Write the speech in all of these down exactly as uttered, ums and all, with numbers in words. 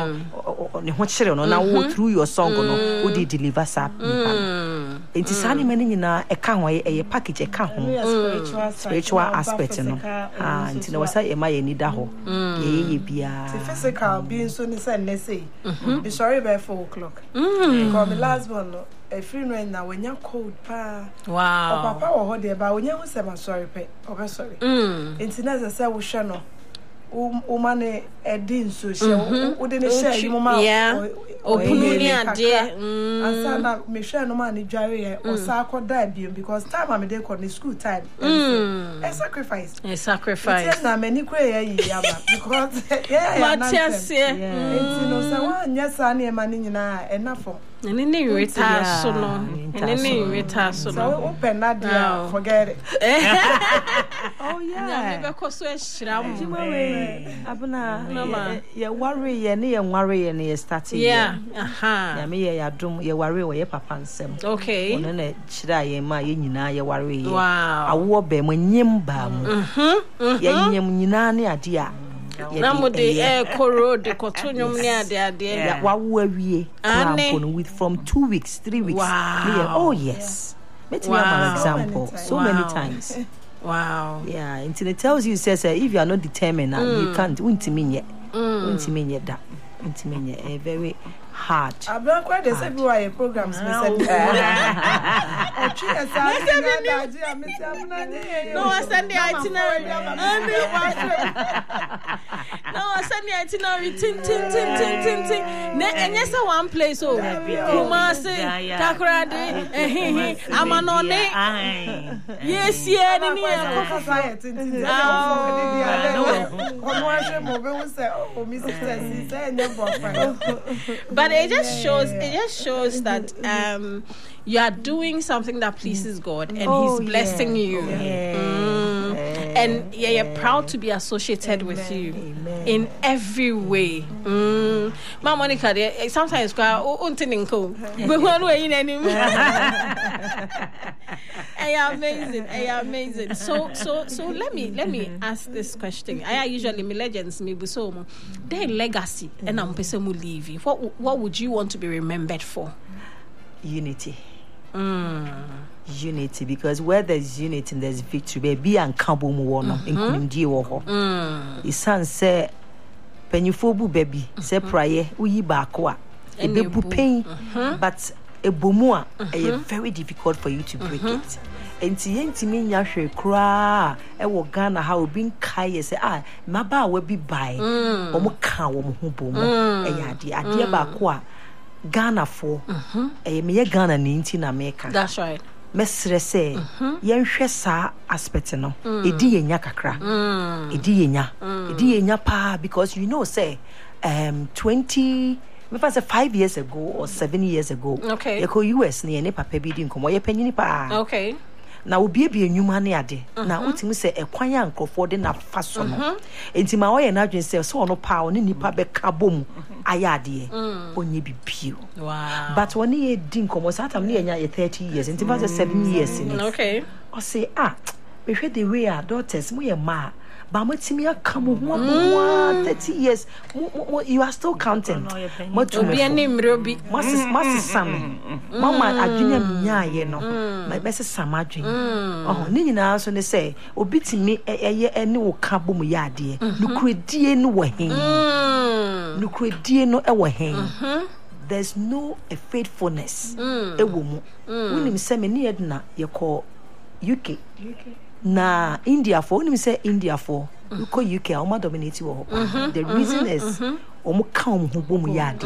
no ne ho kyere no na wo through your song no wo dey deliver sap enti sane mani nyina e ka ho e package e ka ho spiritual aspect no ah enti no wasa e ma ye ni da ho ye ye bia physical being so ni say na say be sorry by four o'clock because the last one no e free no na when you cold pa wow o papa wo ho de ba when you say ma sorry pe o be sorry enti na say wo hwe no o mane edin so she o de ne share you ma o punu ni ade ansa na me hwe no ma ne dware ye o sa akoda biom because time am dey call school time a sacrifice a sacrifice na many kwe ye yaba because yeah Matias enti no say wan nyesa na e ma ni nyina enough Nene ni rita so no. Nene ni rita so no. So open that dia forget it. Oh yeah. Ya be ko so ehira mu. Abuna ye worry ye ne ye worry ye ne ye start ye. Yeah. Aha. Ya me ye yadom ye worry wo ye papa nsem. Okay. Ono na hira ye ma ye nyina ye worry ye. Wow. Awo be mo nyem ba mu. Mhm. Ye nyem nyina ne ade a na mo de e koro de kotonyom ne ade ade ya wawo awie cramp with from two weeks three weeks wow. Oh yes let me wow. have an example so, so wow. many times wow yeah until it tells you says uh, if you are not determined mm. you can't untimi ye untimi ye da untimi ye very hard. I'm not quite the same way programs we said. No, I send the itinerary. No, I send the itinerary. Tin, tin, tin, tin, tin, tin. And yes, one place. Oh, Kumasi, Takoradi, eh, Amanone. Yes, yeah, but it just shows it just shows that um you are doing something that pleases God and oh, he's blessing yeah. you yeah. Mm. Yeah. And yeah, you're proud to be associated Amen. With you Amen. In every way. Mm. Ma Monica, sometimes Hey, amazing, hey, amazing. So, so, so let me let me ask this question. I usually me legends me buso their legacy, and I'm person will leave you. What what would you want to be remembered for? Unity. Mm. Unity, because where there's unity, there's victory. Baby and Kambo Muono in Kunimdi Woho. His son say, Penufobu baby, say prayer, we bakwa. A baby pain, but a bomua, a very difficult for you to break it. And Tienti Minya cry, I will Ghana how being kai say, ah, Maba will be by Omo Kaw Mubo, a idea bakwa Ghana for a mere Ghana in America. That's right. Mesre say, yen shesa aspect no, edi yenya kakra, edi yenya, edi yenya pa, because you know, say, um, twenty, if I say five years ago or seven years ago, okay, eko U S ni ene papa bi di nkomo ye panyi pa, okay. Na obi ebie nnwuma ne ade na utimi se ekwan ya nkrofo de na faso no enti ma wo ye na adwen se so ono pa oni nipa be ka bom ayade onye bibio wow but when ye di nkomo satam ne nya ye thirty years enti fa seven years ni okay o say ah we hwe the way our daughters mo ye ma ba matimi akamo ho thirty years you are still counting what obi anim robi masis masis sam mama adwenya minya ye no my best sam adwen oh ni nyina so ne say obi timi eye ene wo ka bom ya ade nukredie no wo hen nukredie no e wo hen there's no a faithfulness e wo mu wonim se me ne yedna ye call U K na India for when say India for you call U K Oma dominate wo the reason is omo ka omo ho bom yade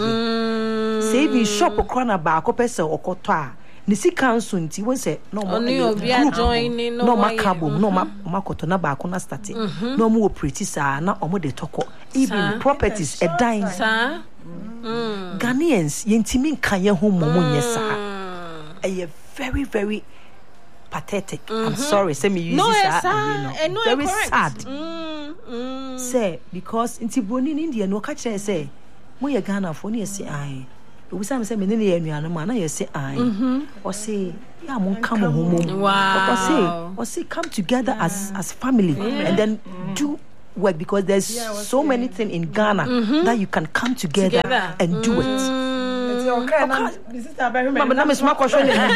say bi shop corner ba ko pese okoto a ni sika nso nti won say no mo obi a join no no makabo no makoto na ba ko na start no mo operate sa na omo de toko even properties a dine sa Ghanaians yentimi nkan ye ho momo nyesa e very very pathetic. Mm-hmm. I'm sorry, say me use no, this uh, no, very correct. sad. Mm, mm. Say because in Tiboni in India no catch say mo ye Ghana for ni say ai. We say say me ne ye anuano ma na ye say ai. Or say ya mo come home. Wow. Or say or say come together yeah. as as family yeah. and then mm. do work because there's Yeah, so many things in Ghana mm-hmm. that you can come together, together. and do it. It's okay. Now, this is a very Mama, now Miss Marco showing it.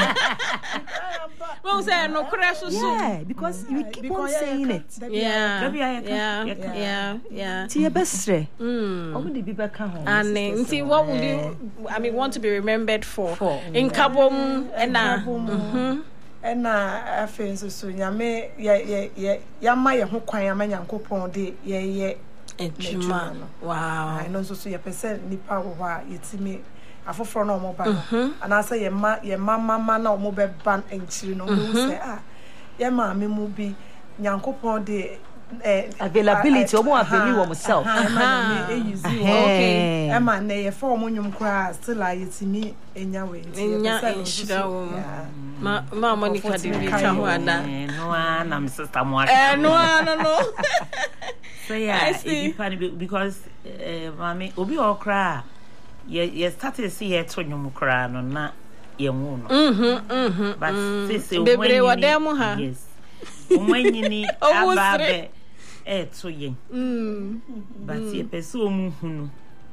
Well, say no crash so Yeah, because we keep on saying it. Yeah, Maybe I yeah, can- yeah, yeah, yeah. Tia bestre. Mm. Omo de bi beka ho. And uh, see, what would you? I mean, want to be remembered for? For. In Kabom and uh, Mhm. Ena afi nso so nyame ye ye ye yama ye ho kwan ama Nyankopɔn de ye ye Ejuma. Wow. I know so so ye pese nipa wo ha yetimi afoforo na omo ba no ana say ye ma ye mama mama na omo be ban enchiri no mo say ah ye ma me mu bi Nyankopɔn de eh Availability, omo avail wo myself. Aha, me e use Okay. e ma na ye for omo nyum kra still yetimi enya we Enya enhyira wo mu. Ma ma Monica de bi twa ho ada. Eh, no, and I'm sister Moa. Eh no no no. So yeah, I see. it funny because uh, mommy, obi okra. Ye ye started see ye to nyum kra no na ye wu no. Mhm mhm. But say say Bebre wo dem ha. Yes. Omanyini ababe e to ye. Mm. But ye pese omu hunu.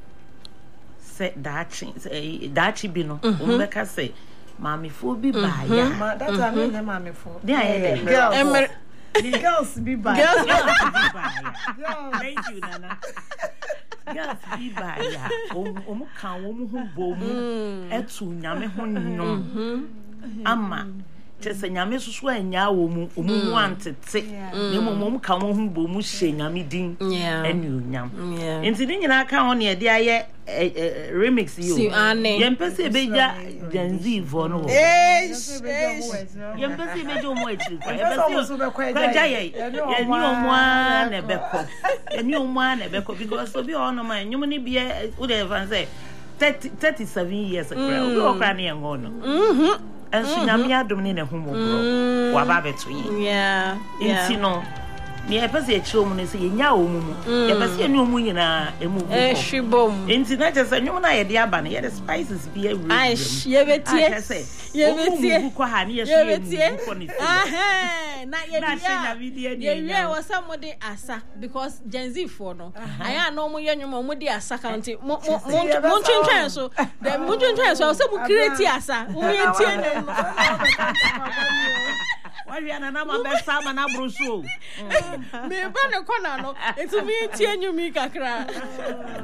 Se dachi dachi bi no. Ombeka say Mommy for be by ya. Ma that time me ma me for. There I Girls. Emer The girls be by. girls Thank you, Nana. Girls be by ya. Omu kan omu hu bomu etu nyame ho nnom. Ama chese nyame susu anya omu omu hu antete. Ne mo omu kan omu bomu hye nyame din. Yeah. Enu nyam. Yeah. Enti ni nyina ka ho ne de aye remix yo. Si ane. Yempese beja Gen Z vo no. Eh, Yempese beja omo etiri kwa. Yempese omo so be kwa Kwa eja ja ye. ye. Yeni omo a na beko. Yeni omo a na beko because obi ono ma nyum ni bia wo dey fan say thirty-seven years ago. Obi okra na yengo no. Mhm. Enso nyame adom ni ne ho mobro. Wa ba beto yi. Yeah. Enti no ni epese e chiro mu ne se yenya omu mu. Epese eni omu nyina emu bu. Eh shibom. Enti na chese nyum na ye de aba ne ye the spices bi every. Ai ye betie. Ye betie. Omu ko ha ne ye so Ye ye betie. mu ko ni. Ah na ye Na dia. shenya video ni. Ye wie was somebody asa because Gen Z for no. Aya no mo ye nwuma mo di asa county. Mo mo mo ntwentwen so. The mo ntwentwen so say mo create asa. Mo ye tie no. Why we na na ma be sama na bruso. Me ba ne kona no. Etu mi tie nyumi kakra.